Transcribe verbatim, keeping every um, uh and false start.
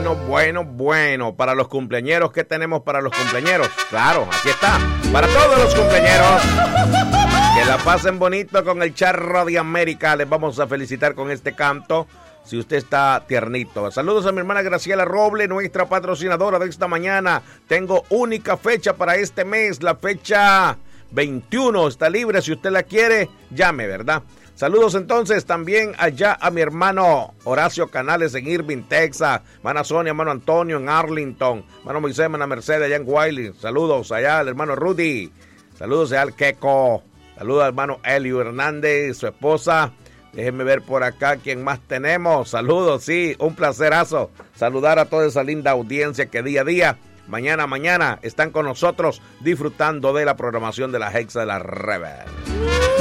bueno, bueno, bueno. Para los cumpleañeros, ¿qué tenemos para los cumpleañeros? Claro, aquí está. Para todos los cumpleañeros. Que la pasen bonito con el Charro de América. Les vamos a felicitar con este canto. Si usted está tiernito. Saludos a mi hermana Graciela Roble, nuestra patrocinadora de esta mañana. Tengo única fecha para este mes, la fecha veintiuno. Está libre, si usted la quiere, llame, ¿verdad? Saludos entonces también allá a mi hermano Horacio Canales en Irving, Texas. Hermana Sonia, hermano Antonio en Arlington. Hermano Moisés, hermana Mercedes allá en Wiley. Saludos allá al hermano Rudy. Saludos allá al Queco. Saludos al hermano Elio Hernández, su esposa. Déjenme ver por acá quién más tenemos. Saludos, sí, un placerazo saludar a toda esa linda audiencia que día a día, mañana a mañana, están con nosotros disfrutando de la programación de la Hexa de la Rebel.